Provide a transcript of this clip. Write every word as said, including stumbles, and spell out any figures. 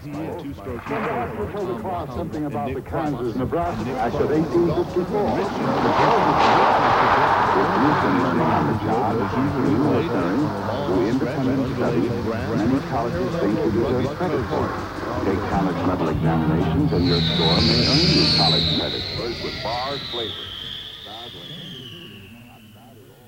told the class something about the Kansas Nebraska Act of eighteen fifty-four. With Newton learning on the job, new listeners, through independent study, many colleges think you deserve credit for it. Take college level examinations and your score may earn you college credit. With bars flavor.